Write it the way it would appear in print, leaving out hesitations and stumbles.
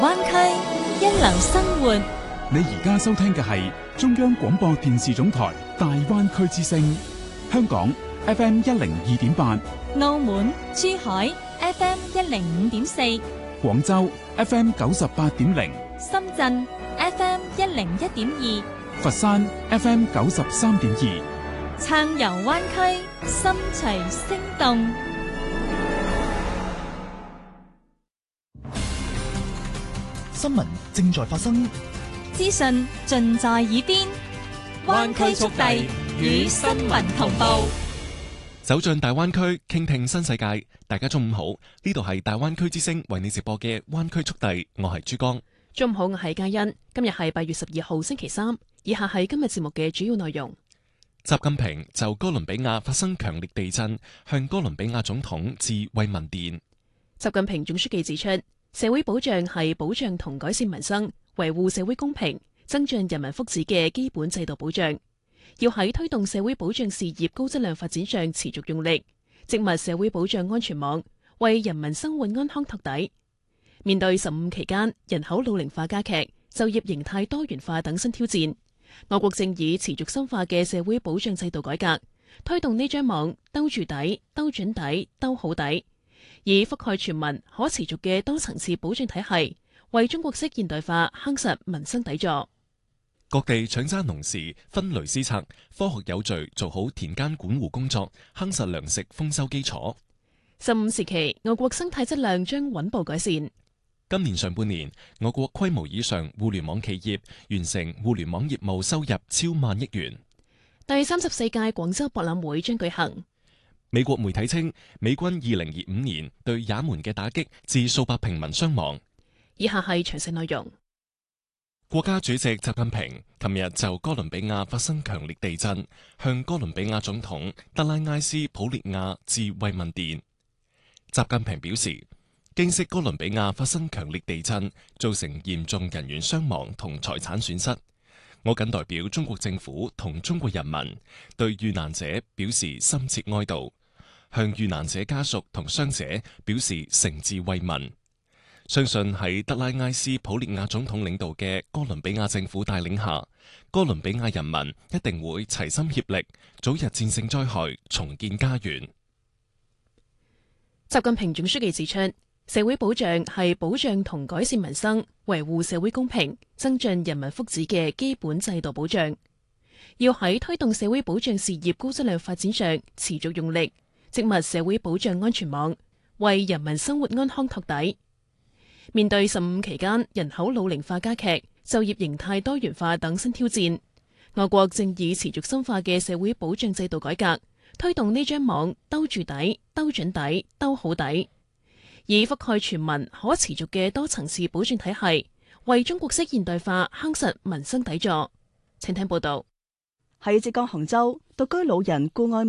灣區一流生活。 你而家收聽嘅係中央廣播電視總台大灣區之聲，香港 FM 102.8， 澳門、珠海 FM 105.4， 廣州 FM 98.0， 深圳 FM 101.2， 佛山 FM 93.2， 暢遊灣區，心隨聲動。 新聞正在發生， 資訊盡在耳邊，灣區速遞與新聞同步， 走進大灣區，傾聽新世界。大家中午好，呢度係大灣區之聲為你直播嘅灣區速遞，我係珠江。 中午好，我係嘉欣。今日係8月12號星期三，以下係今日節目嘅主要內容。 習近平就哥倫比亞發生強烈地震，向哥倫比亞總統致慰問電。 習近平總書記指出，社會保障係保障同改善民生、維護社會公平、增進人民福祉嘅基本制度保障，要喺推動社會保障事業高質量發展上持續用力，植物社會保障安全網，為人民生活安康托底。面對15期間人口老齡化加劇、就業形態多元化等新挑戰，我國正以持續深化嘅社會保障制度改革，推動呢張網兜住底、兜準底、兜好底，以覆蓋全民、可持續嘅多層次保障體系，為中國式現代化夯實民生底座。 各地搶揸農時，分雷施策，科學有序做好田間管護工作，夯實糧食豐收基礎。 15時期，我國生態質量將穩步改善。 今年上半年，我國規模以上互聯網企業完成互聯網業務收入超萬億元。 第34屆廣州博覽會將舉行。 美國媒體稱，美軍2025年對也門嘅打擊致數百平民傷亡。 以下係詳細內容。 國家主席習近平琴日就哥倫比亞發生強烈地震，向哥倫比亞總統德拉埃斯普列亞致慰問電。習近平表示，經悉哥倫比亞發生強烈地震，造成嚴重人員傷亡同財產損失，我謹代表中國政府同中國人民對遇難者表示深切哀悼，向遇難者家屬同傷者表示誠摯慰問。相信喺德拉埃斯普列亞總統領導嘅哥倫比亞政府帶領下，哥倫比亞人民一定會齊心協力，早日戰勝災害，重建家園。 習近平總書記指出，社會保障係保障同改善民生、維護社會公平、增進人民福祉嘅基本制度保障，要喺推動社會保障事業高質量發展上持續用力，植物社會保障安全網，為人民生活安康托底。面對15期間人口老齡化加劇、就業形態多元化等新挑戰，我國正以持續深化嘅社會保障制度改革，推動呢張網兜住底、兜準底、兜好底，以覆蓋全民、可持續嘅多層次保障體系，為中國式現代化夯實民生底座。請聽報道。 喺浙江杭州，獨居老人顧愛